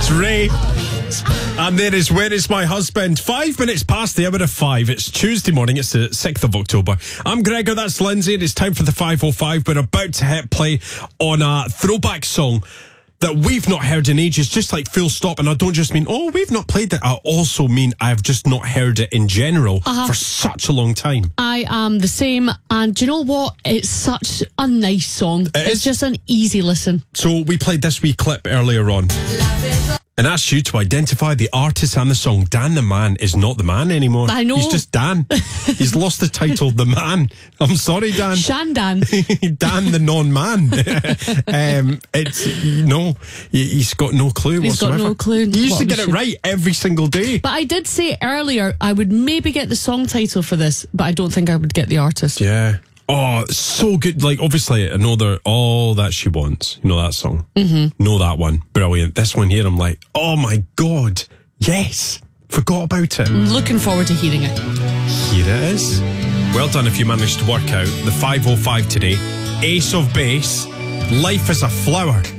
It's Ray. And there is Where Is My Husband? 5 minutes past the hour of 5. It's Tuesday morning. It's the 6th of October. I'm Gregor, that's Lindsay. It's time for the 505. We're about to hit play on a throwback song that we've not heard in ages, just like full stop. And I don't just mean, oh, we've not played it. I also mean I've just not heard it in general for such a long time. I am the same. And do you know what? It's such a nice song. It's just an easy listen. So we played this wee clip earlier on and asked you to identify the artist and the song. Dan the Man is not the man anymore. I know. He's just Dan. He's lost the title, The Man. I'm sorry, Dan. Shandan. Dan the non-man. He's got no clue whatsoever. He's got no clue. He used to get it right every single day. But I did say earlier I would maybe get the song title for this, but I don't think I would get the artist. Yeah. Oh, so good. Like, obviously, I know they're All That She Wants. You know that song? Mm-hmm. Know that one. Brilliant. This one here, I'm like, oh my God. Yes. Forgot about it. Looking forward to hearing it. Here it is. Well done if you managed to work out the 505 today. Ace of Base. Life is a Flower.